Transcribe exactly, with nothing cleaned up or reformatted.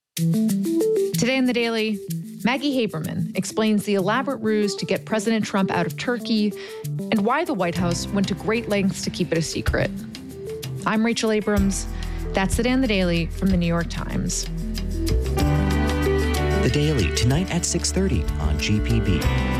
Today in the Daily, Maggie Haberman explains the elaborate ruse to get President Trump out of Turkey and why the White House went to great lengths to keep it a secret. I'm Rachel Abrams. That's Today in the Daily from the New York Times. The Daily, tonight at six thirty on G P B.